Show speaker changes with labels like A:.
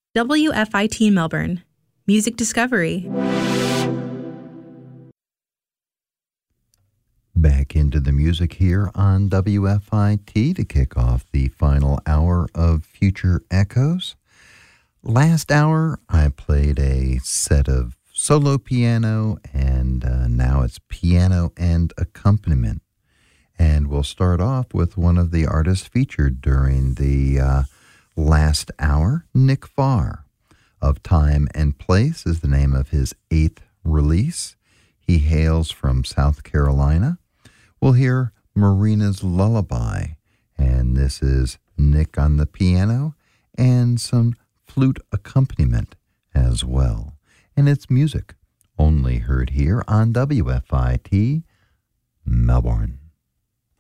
A: WFIT Melbourne, Music Discovery.
B: Back into the music here on WFIT to kick off the final hour of Future Echoes. Last hour, I played a set of solo piano, and now it's piano and accompaniment. And we'll start off with one of the artists featured during the last hour, Nick Farr. Of Time and Place is the name of his 8th release. He hails from South Carolina. We'll hear Marina's Lullaby, and this is Nick on the piano and some flute accompaniment as well. And it's music only heard here on WFIT Melbourne.